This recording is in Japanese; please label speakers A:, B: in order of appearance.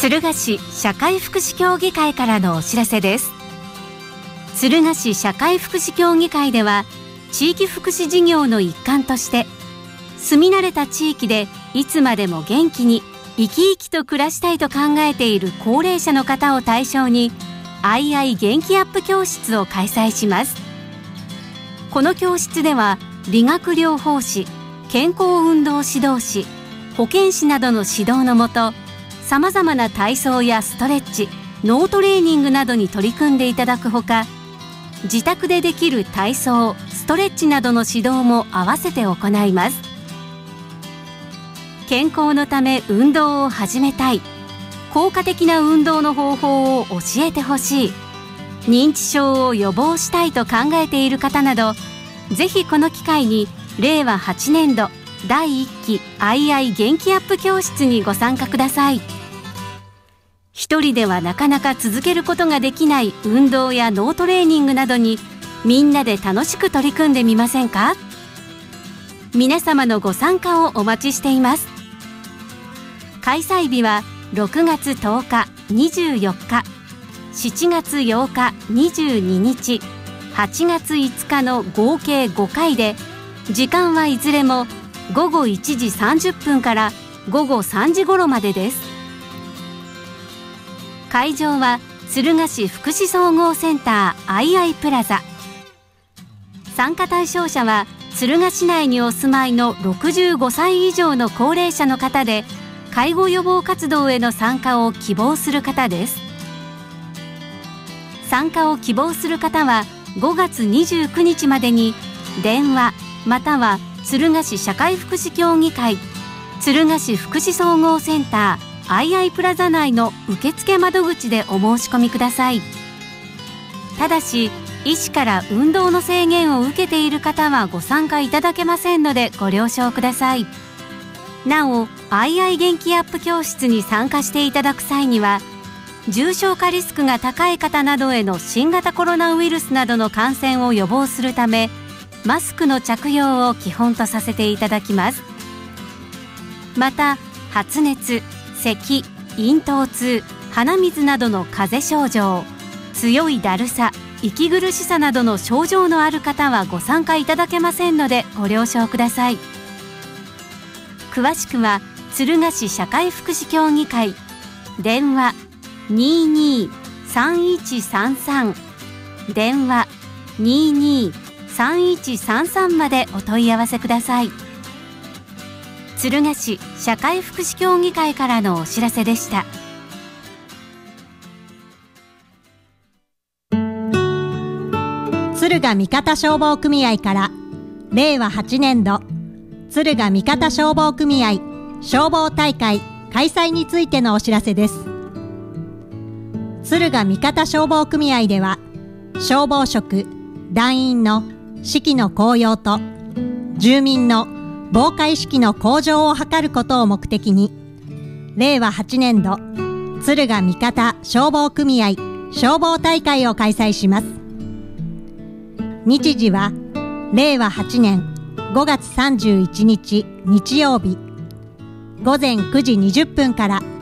A: 敦賀市社会福祉協議会からのお知らせです。敦賀市社会福祉協議会では、地域福祉事業の一環として、住み慣れた地域でいつまでも元気に生き生きと暮らしたいと考えている高齢者の方を対象に、アイアイ元気アップ教室を開催します。この教室では、理学療法士、健康運動指導士、保健師などの指導のもと、さまざまな体操やストレッチ、脳トレーニングなどに取り組んでいただくほか、自宅でできる体操、ストレッチなどの指導も合わせて行います。健康のため運動を始めたい、効果的な運動の方法を教えてほしい、認知症を予防したいと考えている方など、ぜひこの機会に令和8年度第1期アイアイ元気アップ教室にご参加ください。一人ではなかなか続けることができない運動や脳トレーニングなどに、みんなで楽しく取り組んでみませんか？皆様のご参加をお待ちしています。開催日は6月10日、24日、7月8日、22日、8月5日の合計5回で、時間はいずれも午後1時30分から午後3時頃までです。会場は敦賀市福祉総合センターアイアイプラザ。参加対象者は敦賀市内にお住まいの65歳以上の高齢者の方で、介護予防活動への参加を希望する方です。参加を希望する方は5月29日までに電話または敦賀市社会福祉協議会敦賀市福祉総合センターアイアイプラザ内の受付窓口でお申し込みください。ただし、医師から運動の制限を受けている方はご参加いただけませんのでご了承ください。なお、アイアイ元気アップ教室に参加していただく際には、重症化リスクが高い方などへの新型コロナウイルスなどの感染を予防するため、マスクの着用を基本とさせていただきます。また、発熱、咳、咽頭痛、鼻水などの風邪症状、強いだるさ、息苦しさなどの症状のある方はご参加いただけませんのでご了承ください。詳しくは敦賀市社会福祉協議会電話22-3133電話22-3133までお問い合わせください。敦賀市社会福祉協議会からのお知らせでした。
B: 敦賀味方消防組合から令和8年度敦賀味方消防組合消防大会開催についてのお知らせです。敦賀味方消防組合では、消防職、団員の士気の高揚と住民の防火意識の向上を図ることを目的に、令和8年度敦賀味方消防組合消防大会を開催します。日時は令和8年5月31日日曜日午前9時20分から